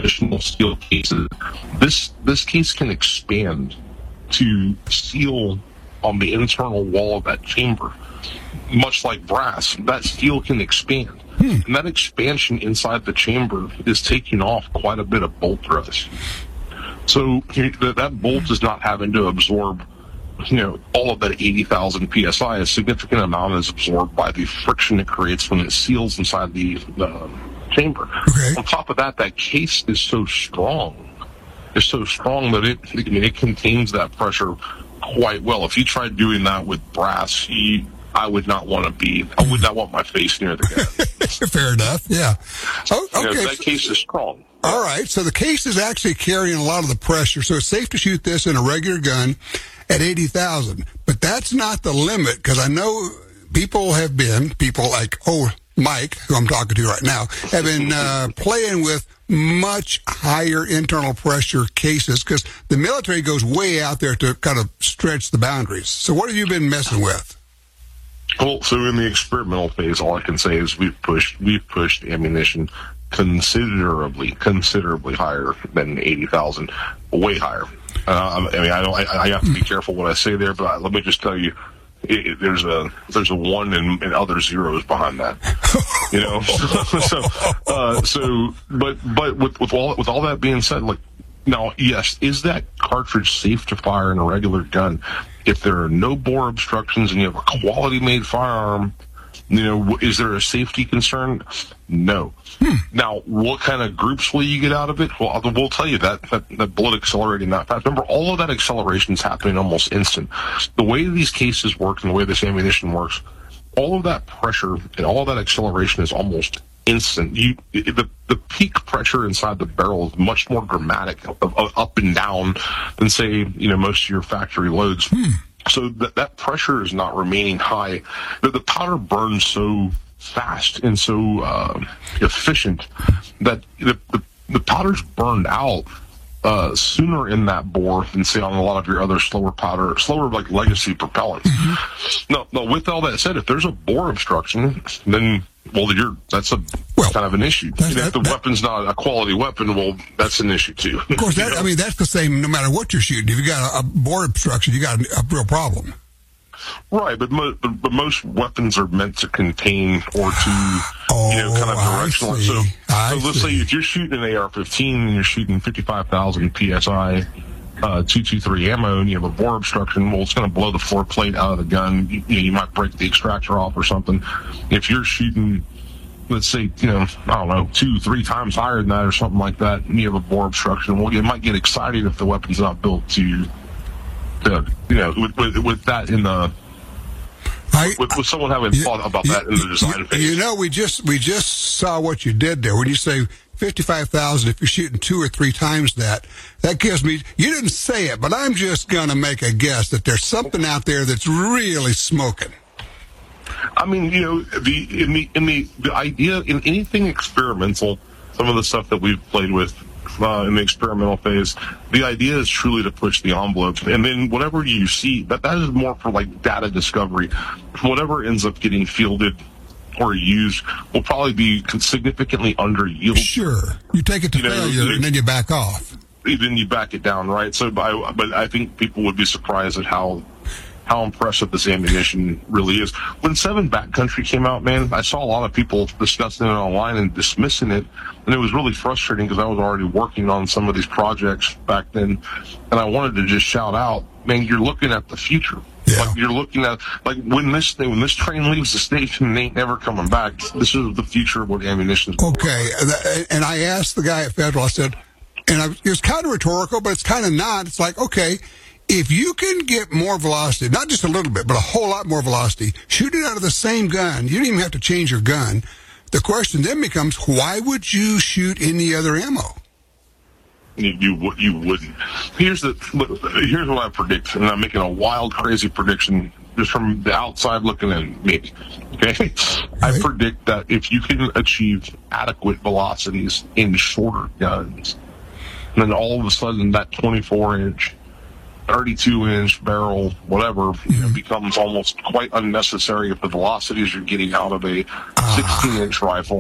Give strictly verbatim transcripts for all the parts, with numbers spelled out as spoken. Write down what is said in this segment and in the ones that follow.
traditional steel cases, this this case can expand to seal on the internal wall of that chamber. Much like brass, that steel can expand. Hmm. And that expansion inside the chamber is taking off quite a bit of bolt thrust. So that, that bolt is not having to absorb, you know, all of that eighty thousand P S I. A significant amount is absorbed by the friction it creates when it seals inside the uh, chamber. Okay. On top of that, that case is so strong. It's so strong that it, I mean, it contains that pressure quite well. If you tried doing that with brass, you, I would not want to be, I would not want my face near the gun. Fair enough, yeah. Oh, okay. You know, that case is strong. All right, so the case is actually carrying a lot of the pressure, so it's safe to shoot this in a regular gun at eighty thousand. But that's not the limit, because I know people have been, people like, oh, Mike, who I'm talking to right now, have been uh, playing with much higher internal pressure cases, because the military goes way out there to kind of stretch the boundaries. So what have you been messing with? Well, so in the experimental phase, all I can say is we've pushed we've pushed ammunition considerably, considerably higher than eighty thousand, way higher. Uh, I mean, I don't. I, I have to be careful what I say there, but let me just tell you, it, it, there's a there's a one and, and other zeros behind that. You know, so uh, so, but but with with all with all that being said, like, now, yes, is that cartridge safe to fire in a regular gun? If there are no bore obstructions and you have a quality-made firearm, you know, is there a safety concern? No. Hmm. Now, what kind of groups will you get out of it? Well, we'll tell you that, that, that bullet accelerating that fast. Remember, all of that acceleration is happening almost instant. The way these cases work and the way this ammunition works, all of that pressure and all of that acceleration is almost instant. You, the, the peak pressure inside the barrel is much more dramatic, of, of up and down, than, say, you know, most of your factory loads. Hmm. So that that pressure is not remaining high. The, the powder burns so fast and so uh, efficient that the, the, the powder's burned out uh, sooner in that bore than, say, on a lot of your other slower powder, slower like legacy propellants. Mm-hmm. Now, now, with all that said, if there's a bore obstruction, then well, you're that's a well, kind of an issue. That, if the that, weapon's not a quality weapon, well, that's an issue too. Of course, that, I mean that's the same no matter what you're shooting. If you got a, a bore obstruction, you got a, a real problem. Right, but, mo- but but most weapons are meant to contain or to oh, you know kind of directional. I see. So, I so let's see. say if you're shooting an A R fifteen and you're shooting fifty-five thousand P S I. Uh, two twenty-three ammo, and you have a bore obstruction, well, it's going to blow the floor plate out of the gun. You, you know, you might break the extractor off or something. If you're shooting, let's say, you know, I don't know, two, three times higher than that or something like that, and you have a bore obstruction, well, you might get excited if the weapon's not built to, to you know, with, with, with that in the, I, with, with someone having you, thought about you, that in the design you, phase. You know, we just we just saw what you did there. When you say fifty-five thousand, if you're shooting two or three times that, that gives me, you didn't say it, but I'm just going to make a guess that there's something out there that's really smoking. I mean, you know, the in the in the, the idea in anything experimental, some of the stuff that we've played with uh, in the experimental phase, the idea is truly to push the envelope, and then whatever you see, that that is more for like data discovery. Whatever ends up getting fielded or used will probably be significantly under yield. Sure, you take it to you failure know, and then you back off. Then you back it down, right? So, I, but I think people would be surprised at how. how impressive this ammunition really is. When seven Backcountry came out, man, I saw a lot of people discussing it online and dismissing it, and it was really frustrating because I was already working on some of these projects back then, and I wanted to just shout out, man, you're looking at the future. Yeah. Like you're looking at, like when this thing, when this train leaves the station and ain't never coming back, this is the future of what ammunition is. Okay, and I asked the guy at Federal, I said, and I, it was kind of rhetorical, but it's kind of not. It's like, okay, if you can get more velocity, not just a little bit, but a whole lot more velocity, shoot it out of the same gun, you don't even have to change your gun. The question then becomes, why would you shoot any other ammo? You, you you wouldn't. Here's the here's what I predict, and I'm making a wild, crazy prediction just from the outside looking in. Maybe, okay. Right. I predict that if you can achieve adequate velocities in shorter guns, then all of a sudden that twenty-four inch. thirty-two inch barrel, whatever, you know, becomes almost quite unnecessary if the velocities you're getting out of a sixteen inch rifle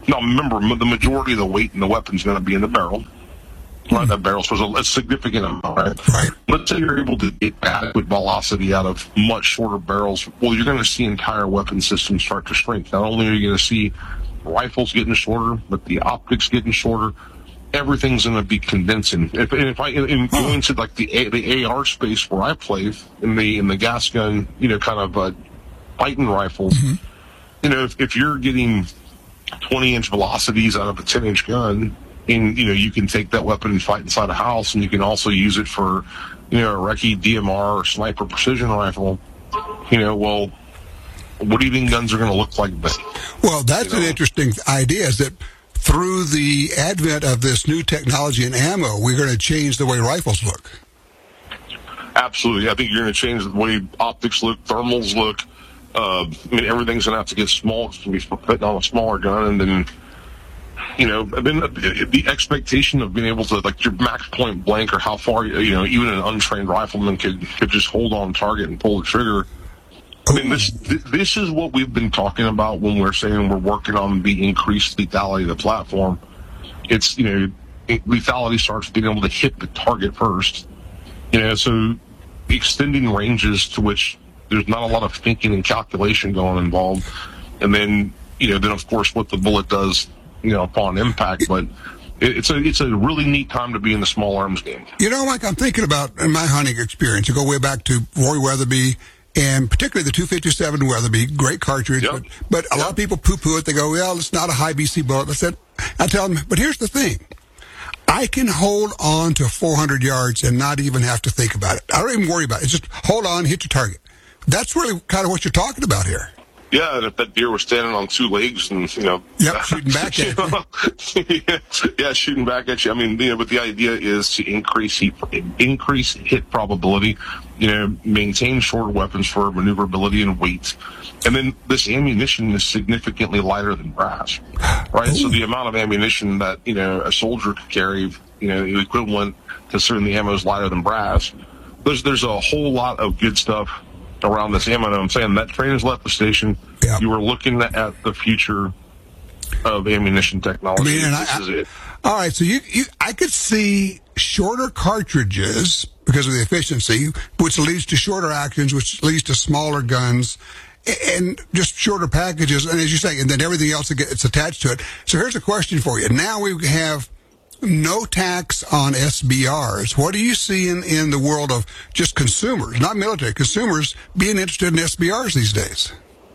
Now, remember, the majority of the weight in the weapon is going to be in the barrel. Right, that barrel was a, a significant amount, right? Right. Let's say you're able to get adequate velocity out of much shorter barrels. Well, you're going to see entire weapon systems start to shrink. Not only are you going to see rifles getting shorter, but the optics getting shorter. Everything's going to be condensing. If, and if I in, go into like the A, the A R space where I play in the in the gas gun, you know, kind of uh, fighting rifles, mm-hmm. you know, if, if you're getting twenty inch velocities out of a ten inch gun. And, you know, you can take that weapon and fight inside a house, and you can also use it for, you know, a recce D M R or sniper precision rifle. You know, well, what do you think guns are going to look like then? Well, that's you know? an interesting idea, is that through the advent of this new technology in ammo, we're going to change the way rifles look. Absolutely. I think you're going to change the way optics look, thermals look. Uh, I mean, everything's going to have to get small. It's going to be fitting on a smaller gun, and then... You know, then the expectation of being able to, like, your max point blank, or how far, you know, even an untrained rifleman could, could just hold on target and pull the trigger. I mean, this this is what we've been talking about when we're saying we're working on the increased lethality of the platform. It's, you know, lethality starts being able to hit the target first. You know, so extending ranges to which there's not a lot of thinking and calculation going involved. And then, you know, then, of course, what the bullet does, you know, upon impact, but it's a it's a really neat time to be in the small arms game. You know, Mike, I'm thinking about in my hunting experience, to go way back to Roy Weatherby, and particularly the two fifty-seven Weatherby, great cartridge, yep. but, but a yep. lot of people poo-poo it. They go, well, it's not a high B C bullet. I said, I tell them, but here's the thing. I can hold on to four hundred yards and not even have to think about it. I don't even worry about it. It's just hold on, hit your target. That's really kind of what you're talking about here. Yeah, and if that deer was standing on two legs and, you know... Yep, shooting back at you. yeah, yeah, shooting back at you. I mean, you know, but the idea is to increase heat, increase hit probability, you know, maintain shorter weapons for maneuverability and weight. And then this ammunition is significantly lighter than brass, right? Ooh. So the amount of ammunition that, you know, a soldier could carry, you know, the equivalent, considering the ammo is lighter than brass. There's, there's a whole lot of good stuff around this ammo. I'm saying that train has left the station. Yep. You are looking at the future of ammunition technology. I mean, and this I, is it. All right, so you, you, I could see shorter cartridges because of the efficiency, which leads to shorter actions, which leads to smaller guns, and just shorter packages. And as you say, and then everything else that gets attached to it. So here's a question for you. Now we have no tax on S B Rs. What do you see in, in the world of just consumers, not military, consumers being interested in S B Rs these days?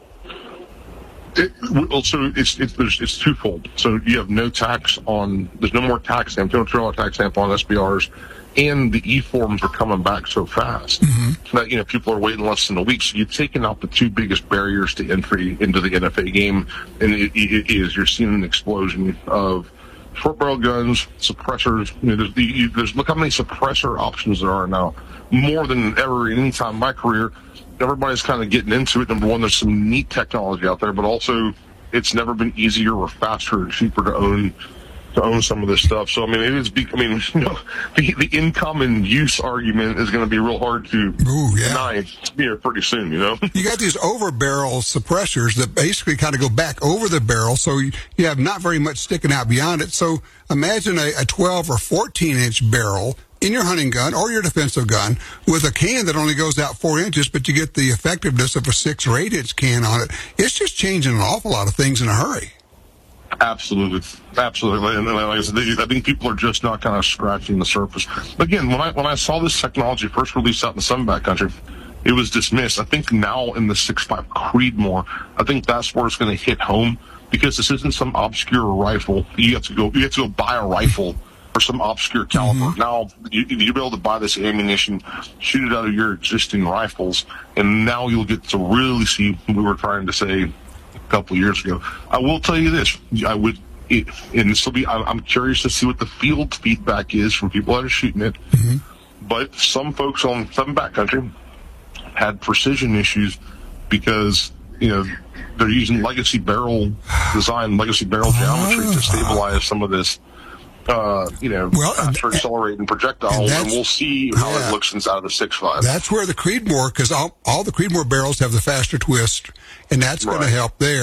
It, well, so it's it's there's, it's twofold. So you have no tax on, there's no more tax stamp, no trailer tax stamp on S B Rs, and the E-forms are coming back so fast mm-hmm. that, you know, people are waiting less than a week. So you've taken out the two biggest barriers to entry into the N F A game, and it, it is you're seeing an explosion of short barrel guns, suppressors. You know, there's, the, there's look how many suppressor options there are now, more than ever in any time in my career. Everybody's kind of getting into it. Number one, there's some neat technology out there, but also it's never been easier or faster or cheaper to own to own some of this stuff. So I mean, it is. Be, I mean, you know, the, the income and use argument is going to be real hard to Ooh, yeah. deny here pretty soon. You know, you got these over barrel suppressors that basically kind of go back over the barrel, so you, you have not very much sticking out beyond it. So imagine a, a twelve or fourteen inch barrel in your hunting gun or your defensive gun with a can that only goes out four inches, but you get the effectiveness of a six or eight inch can on it. It's just changing an awful lot of things in a hurry. Absolutely, absolutely, and like I said, I think people are just not kind of scratching the surface. Again, when I when I saw this technology first released out in the Sunback country, it was dismissed. I think now in the six five Creedmoor, I think that's where it's going to hit home, because this isn't some obscure rifle. You have to go, you have to go buy a rifle or some obscure caliber. Mm-hmm. Now you, you'll be able to buy this ammunition, shoot it out of your existing rifles, and now you'll get to really see what we were trying to say couple years ago. I will tell you this: I would, it, and this will be. I'm curious to see what the field feedback is from people that are shooting it. Mm-hmm. But some folks on some backcountry had precision issues because, you know, they're using legacy barrel design, legacy barrel geometry to stabilize some of this. Uh, you know, well, faster accelerating projectile, and, and we'll see how yeah, it looks inside of the six five. That's where the Creedmoor, because all, all the Creedmoor barrels have the faster twist, and that's right. going to help there.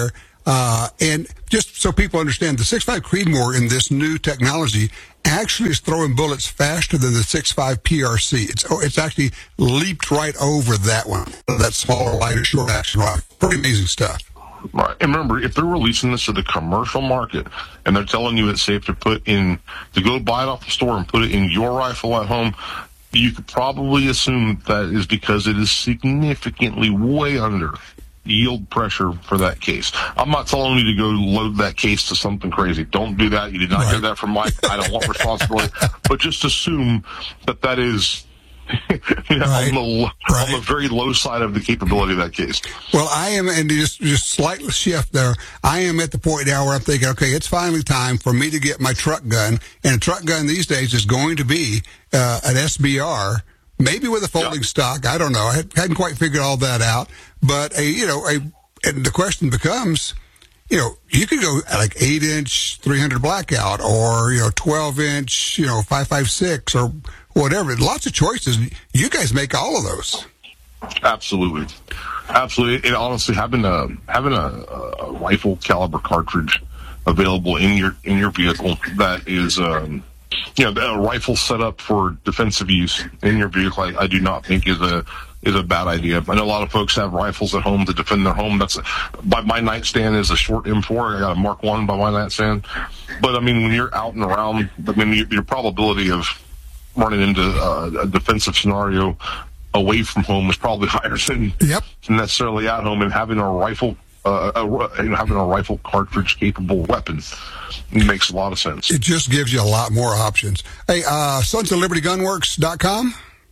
Uh, and just so people understand, the six five Creedmoor in this new technology actually is throwing bullets faster than the six five P R C. It's oh, it's actually leaped right over that one, that smaller, lighter, short action rifle. Pretty amazing stuff. Right. And remember, if they're releasing this to the commercial market and they're telling you it's safe to put in, to go buy it off the store and put it in your rifle at home, you could probably assume that is because it is significantly way under yield pressure for that case. I'm not telling you to go load that case to something crazy. Don't do that. You did not right. hear that from Mike. I don't want responsibility. But just assume that that is you know, right. on, the, right. on the very low side of the capability of that case. Well, I am, and just, just slightly shift there, I am at the point now where I'm thinking, okay, it's finally time for me to get my truck gun. And a truck gun these days is going to be uh, an S B R, maybe with a folding yeah. stock. I don't know. I hadn't quite figured all that out. But, a you know, a, and the question becomes, you know, you could go like eight inch three hundred blackout or, you know, twelve inch, you know, five five six or whatever. Lots of choices. You guys make all of those. Absolutely. Absolutely. And honestly, having a, having a, a rifle caliber cartridge available in your, in your vehicle that is, um, you know, a rifle set up for defensive use in your vehicle, I, I do not think is a, is a bad idea. I know a lot of folks have rifles at home to defend their home. That's by my nightstand is a short M four. I got a Mark One by my nightstand. But I mean, when you're out and around, I mean, your, your probability of running into uh, a defensive scenario away from home is probably higher than yep. necessarily at home. And having a rifle, uh, a, you know, having a rifle cartridge capable weapon makes a lot of sense. It just gives you a lot more options. Hey, uh, Sons of Liberty Gunworks dot com.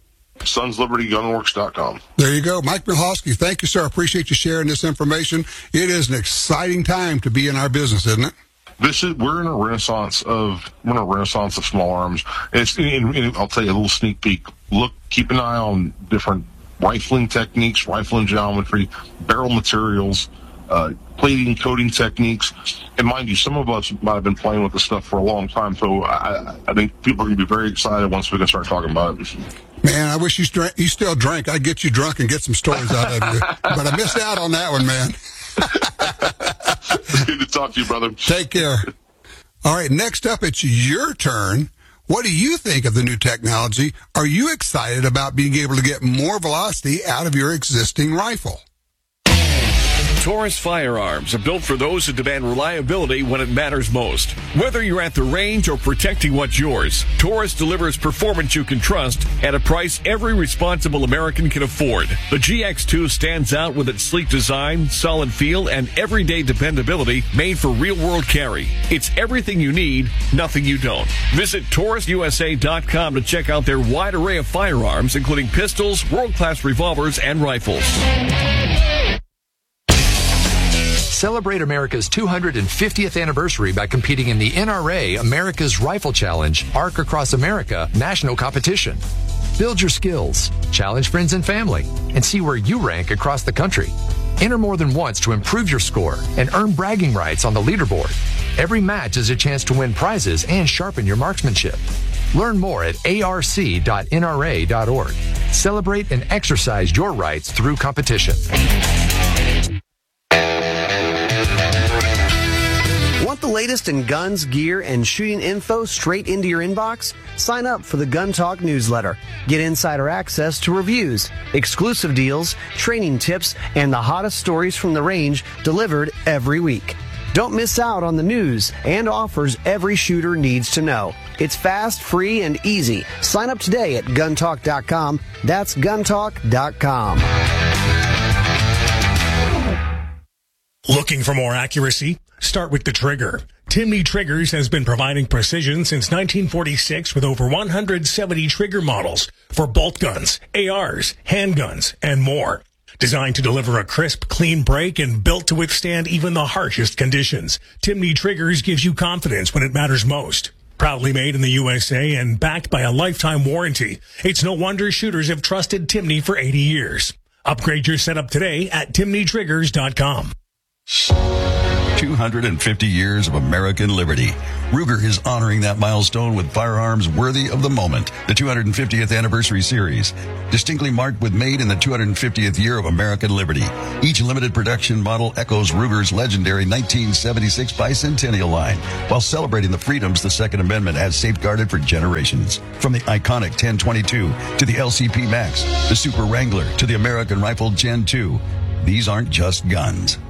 Sons Liberty Gunworks dot com. There you go. Mike Michalski, thank you, sir. I appreciate you sharing this information. It is an exciting time to be in our business, isn't it? This is we're in a renaissance of we're in a renaissance of small arms. And it's, and, and I'll tell you a little sneak peek. Look, keep an eye on different rifling techniques, rifling geometry, barrel materials, uh, plating, coating techniques. And mind you, some of us might have been playing with this stuff for a long time. So I, I think people are going to be very excited once we can start talking about it. Man, I wish you, drank, you still drank. I'd get you drunk and get some stories out of you. But I missed out on that one, man. It's good to talk to you, brother. Take care. All right, next up, it's your turn. What do you think of the new technology? Are you excited about being able to get more velocity out of your existing rifle? Taurus firearms are built for those who demand reliability when it matters most. Whether you're at the range or protecting what's yours, Taurus delivers performance you can trust at a price every responsible American can afford. The G X two stands out with its sleek design, solid feel, and everyday dependability made for real-world carry. It's everything you need, nothing you don't. Visit Taurus U S A dot com to check out their wide array of firearms, including pistols, world-class revolvers, and rifles. Celebrate America's two hundred fiftieth anniversary by competing in the N R A America's Rifle Challenge Arc Across America national competition. Build your skills, challenge friends and family, and see where you rank across the country. Enter more than once to improve your score and earn bragging rights on the leaderboard. Every match is a chance to win prizes and sharpen your marksmanship. Learn more at A R C dot N R A dot org. Celebrate and exercise your rights through competition. Want the latest in guns, gear, and shooting info straight into your inbox? Sign up for the Gun Talk newsletter. Get insider access to reviews, exclusive deals, training tips, and the hottest stories from the range delivered every week. Don't miss out on the news and offers every shooter needs to know. It's fast, free, and easy. Sign up today at gun talk dot com. That's gun talk dot com. Looking for more accuracy? Start with the trigger. Timney Triggers has been providing precision since nineteen forty-six with over one hundred seventy trigger models for bolt guns, A Rs, handguns, and more. Designed to deliver a crisp, clean break and built to withstand even the harshest conditions, Timney Triggers gives you confidence when it matters most. Proudly made in the U S A and backed by a lifetime warranty, it's no wonder shooters have trusted Timney for eighty years. Upgrade your setup today at timney triggers dot com. two hundred fifty years of American liberty. Ruger is honoring that milestone with firearms worthy of the moment. The two hundred fiftieth Anniversary Series, distinctly marked with made in the two hundred fiftieth year of American liberty. Each limited production model echoes Ruger's legendary nineteen seventy-six bicentennial line, while celebrating the freedoms the Second Amendment has safeguarded for generations. From the iconic ten twenty-two to the L C P Max, the Super Wrangler to the American Rifle Gen two, these aren't just guns.